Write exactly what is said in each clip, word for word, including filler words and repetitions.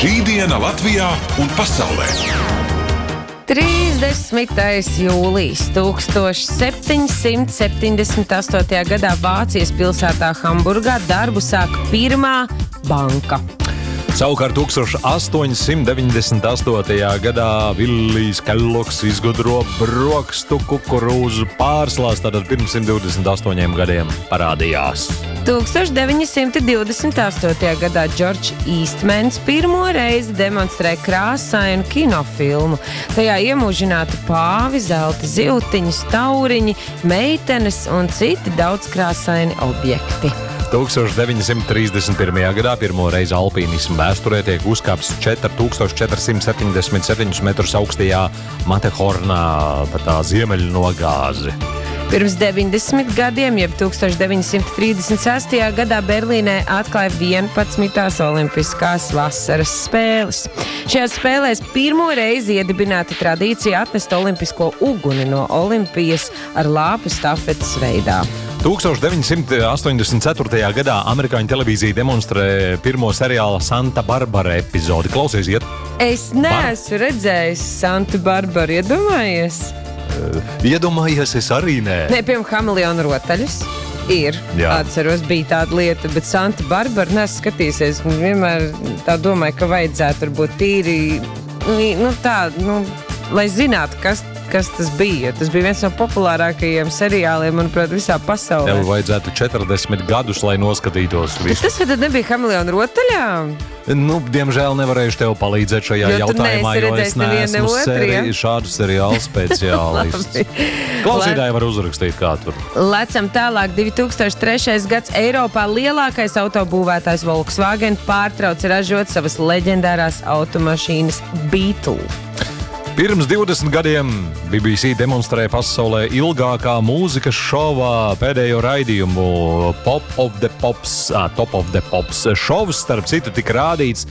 Šī diena Latvijā un pasaulē. trīsdesmitais jūlijs tūkstoš septiņsimt septiņdesmit astotajā gadā Vācijas pilsētā Hamburgā darbu sāk pirmā banka. Savukārt tūkstoš astoņsimt deviņdesmit astotajā gadā Villijs Kellogs izgudro brokstu kukurūzu pārslās, tātad pirms simt divdesmit astoņiem gadiem parādījās. tūkstoš deviņsimt divdesmit astotajā gadā Džordžs Īstmens pirmo reizi demonstrē krāsainu kinofilmu. Tajā iemūžināti pāvi, zelta zivtiņas, tauriņi, meitenes un citi daudzkrāsaini objekti. tūkstoš deviņsimt trīsdesmit pirmajā gadā pirmo reizi alpīnismu vēsturē tiek uzkāpts četri tūkstoši četri simti septiņdesmit septiņus metrus augstajā Matehornā, pa tā ziemeļnogāzi. Pirms deviņdesmit gadiem, jeb tūkstoš deviņsimt trīsdesmit sestajā gadā Berlīnē atklāja vienpadsmitās olimpiskās vasaras spēles. Šajās spēlēs pirmo reizi iedibināta tradīcija atnest olimpisko uguni no Olimpijas ar lāpu stafetes veidā. tūkstoš deviņsimt astoņdesmit ceturtajā gadā amerikāņu televīzija demonstrē pirmo seriāla Santa Barbara epizodi. Klausies, iet! Es neesmu redzējis Santu Barbaru, iedomājies? Uh, iedomājies, es arī nē. Nē, piemēram, Hameleona rotaļus. Ir, Jā. atceros, bija tāda lieta, bet Santa Barbara neesmu skatījusies. Vienmēr tā domāju, ka vajadzētu varbūt tīri, nu tā, nu, lai zinātu, kas kas tas bija. Tas bija viens no populārākajiem seriāliem, manuprāt, visā pasaulē. Tev vajadzētu četrdesmit gadus, lai noskatītos visu. Tas, ka tad nebija Hameleona rotaļā? Nu, diemžēl nevarēšu tev palīdzēt šajā Jo tu jautājumā, neesi jo es redzējis nevienu neesmu otru, seri ja? šādu seriālu speciālists. Klausītāji var uzrakstīt, kā tur. Lecam tālāk. divi tūkstoši trešais gads Eiropā lielākais autobūvētājs Volkswagen pārtrauc ražot savas leģendārās automašīnas Beetle. Pirms divdesmit gadiem B B C demonstrēja pasaulē ilgākā mūzikas šovā pēdējo raidījumu Pop of the Pops, ah, Top of the Pops. Šovs, starp citu, tika rādīts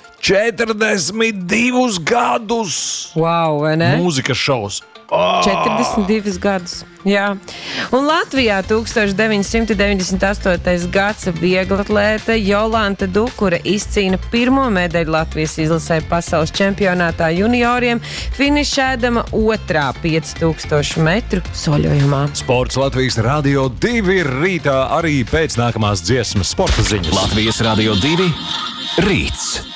četrdesmit divus gadus. Wow, vai ne? Mūzikas šovs. Oh! četrdesmit divus gadus. Jā. Un Latvijā tūkstoš deviņsimt deviņdesmit astotais gads vieglatlēte Jolanta Dukure izcīna pirmo medaļu Latvijas izlasē pasaules čempionātā junioriem, finišēdama otrā pieci tūkstoši metru soļojumā. Sports Latvijas Radio divi rītā arī pēc nākamās dziesmas sporta ziņas. Latvijas Radio divi rīts.